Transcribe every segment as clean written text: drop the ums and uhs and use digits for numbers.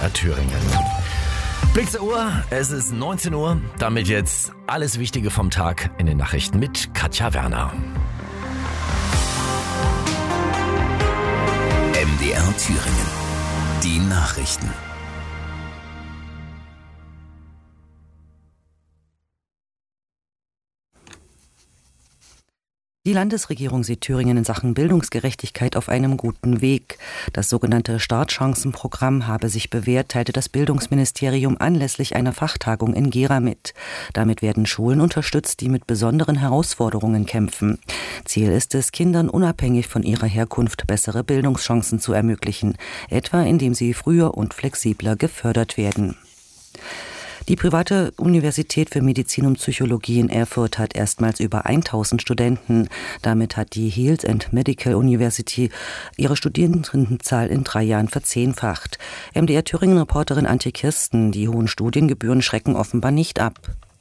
MDR Thüringen. Blick zur Uhr, es ist 19 Uhr. Damit jetzt alles Wichtige vom Tag in den Nachrichten mit Katja Werner. MDR Thüringen. Die Nachrichten. Die Landesregierung sieht Thüringen in Sachen Bildungsgerechtigkeit auf einem guten Weg. Das sogenannte Startchancenprogramm habe sich bewährt, teilte das Bildungsministerium anlässlich einer Fachtagung in Gera mit. Damit werden Schulen unterstützt, die mit besonderen Herausforderungen kämpfen. Ziel ist es, Kindern unabhängig von ihrer Herkunft bessere Bildungschancen zu ermöglichen, etwa indem sie früher und flexibler gefördert werden. Die private Universität für Medizin und Psychologie in Erfurt hat erstmals über 1000 Studenten. Damit hat die Health and Medical University ihre Studierendenzahl in 3 Jahren verzehnfacht. MDR Thüringen-Reporterin Antje Kirsten: Die hohen Studiengebühren schrecken offenbar nicht ab.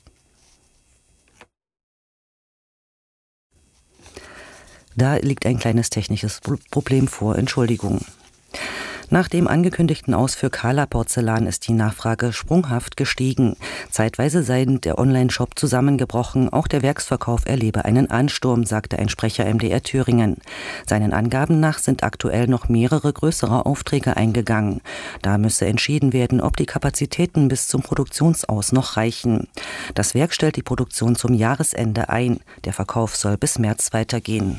Da liegt ein kleines technisches Problem vor. Entschuldigung. Nach dem angekündigten Aus für Kala Porzellan ist die Nachfrage sprunghaft gestiegen. Zeitweise sei der Online-Shop zusammengebrochen, auch der Werksverkauf erlebe einen Ansturm, sagte ein Sprecher MDR Thüringen. Seinen Angaben nach sind aktuell noch mehrere größere Aufträge eingegangen. Da müsse entschieden werden, ob die Kapazitäten bis zum Produktionsaus noch reichen. Das Werk stellt die Produktion zum Jahresende ein. Der Verkauf soll bis März weitergehen.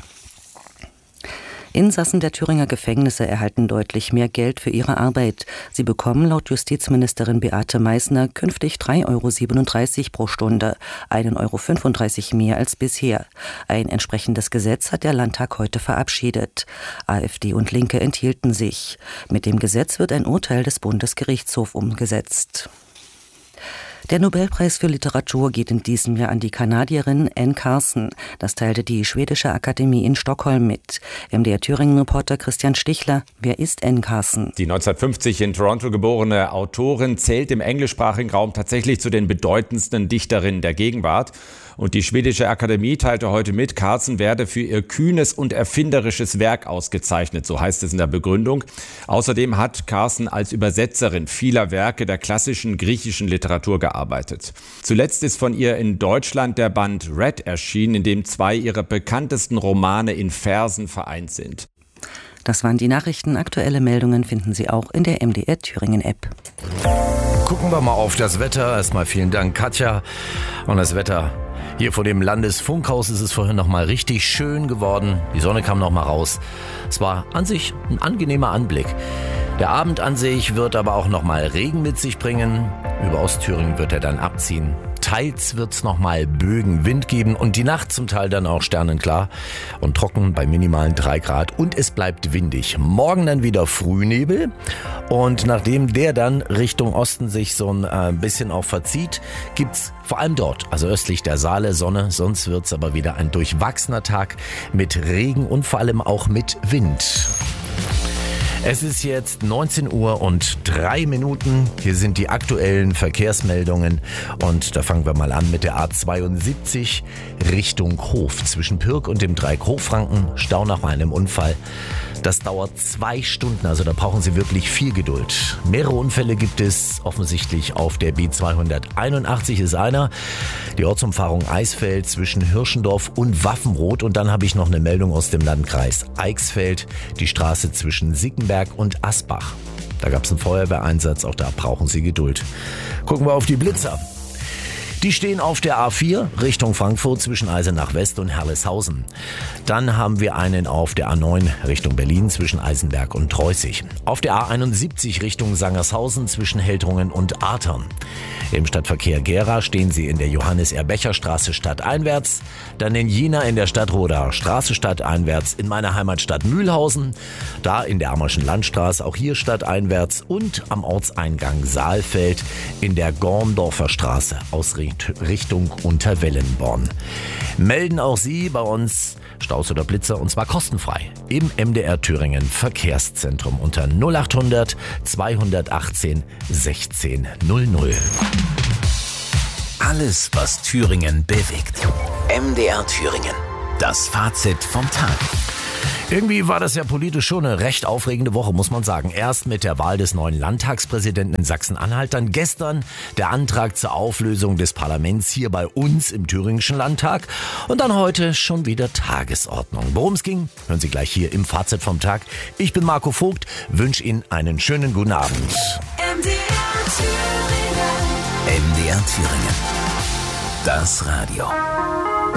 Insassen der Thüringer Gefängnisse erhalten deutlich mehr Geld für ihre Arbeit. Sie bekommen laut Justizministerin Beate Meißner künftig 3,37 € pro Stunde, 1,35 € mehr als bisher. Ein entsprechendes Gesetz hat der Landtag heute verabschiedet. AfD und Linke enthielten sich. Mit dem Gesetz wird ein Urteil des Bundesgerichtshofs umgesetzt. Der Nobelpreis für Literatur geht in diesem Jahr an die Kanadierin Anne Carson. Das teilte die Schwedische Akademie in Stockholm mit. MDR Thüringen-Reporter Christian Stichler: Wer ist Anne Carson? Die 1950 in Toronto geborene Autorin zählt im englischsprachigen Raum tatsächlich zu den bedeutendsten Dichterinnen der Gegenwart. Und die Schwedische Akademie teilte heute mit, Carson werde für ihr kühnes und erfinderisches Werk ausgezeichnet, so heißt es in der Begründung. Außerdem hat Carson als Übersetzerin vieler Werke der klassischen griechischen Literatur gearbeitet. Zuletzt ist von ihr in Deutschland der Band Red erschienen, in dem 2 ihrer bekanntesten Romane in Versen vereint sind. Das waren die Nachrichten. Aktuelle Meldungen finden Sie auch in der MDR Thüringen-App. Gucken wir mal auf das Wetter. Erstmal vielen Dank, Katja. Und das Wetter hier vor dem Landesfunkhaus ist es vorhin noch mal richtig schön geworden. Die Sonne kam noch mal raus. Es war an sich ein angenehmer Anblick. Der Abend an sich wird aber auch noch mal Regen mit sich bringen. Über Ostthüringen wird er dann abziehen. Teils wird es noch mal Bögen Wind geben und die Nacht zum Teil dann auch sternenklar und trocken bei minimalen 3 Grad und es bleibt windig. Morgen dann wieder Frühnebel und nachdem der dann Richtung Osten sich so ein bisschen auch verzieht, gibt's vor allem dort, also östlich der Saale, Sonne. Sonst wird's aber wieder ein durchwachsener Tag mit Regen und vor allem auch mit Wind. Es ist jetzt 19 Uhr und 3 Minuten. Hier sind die aktuellen Verkehrsmeldungen. Und da fangen wir mal an mit der A72 Richtung Hof. Zwischen Pürg und dem Dreieck Hochfranken. Stau nach einem Unfall. Das dauert 2 Stunden, also da brauchen Sie wirklich viel Geduld. Mehrere Unfälle gibt es offensichtlich auf der B281 ist einer. Die Ortsumfahrung Eisfeld zwischen Hirschendorf und Waffenroth. Und dann habe ich noch eine Meldung aus dem Landkreis Eichsfeld. Die Straße zwischen Sickenberg und Asbach. Da gab es einen Feuerwehreinsatz, auch da brauchen Sie Geduld. Gucken wir auf die Blitzer. Die stehen auf der A4 Richtung Frankfurt zwischen Eisenach West und Herleshausen. Dann haben wir einen auf der A9 Richtung Berlin zwischen Eisenberg und Treußig. Auf der A71 Richtung Sangershausen zwischen Heltringen und Artern. Im Stadtverkehr Gera stehen sie in der Johannes-Erbecher-Straße stadteinwärts, dann in Jena in der Stadtroder Straße stadteinwärts, in meiner Heimatstadt Mühlhausen, da in der Ammerschen Landstraße, auch hier stadteinwärts und am Ortseingang Saalfeld in der Gorndorfer Straße aus Richtung Unterwellenborn. Melden auch Sie bei uns Staus oder Blitzer und zwar kostenfrei im MDR Thüringen Verkehrszentrum unter 0800 218 16 00. Alles, was Thüringen bewegt. MDR Thüringen. Das Fazit vom Tag. Irgendwie war das ja politisch schon eine recht aufregende Woche, muss man sagen. Erst mit der Wahl des neuen Landtagspräsidenten in Sachsen-Anhalt, dann gestern der Antrag zur Auflösung des Parlaments hier bei uns im Thüringischen Landtag und dann heute schon wieder Tagesordnung. Worum es ging, hören Sie gleich hier im Fazit vom Tag. Ich bin Marco Vogt, wünsche Ihnen einen schönen guten Abend. MDR Thüringen. Das Radio.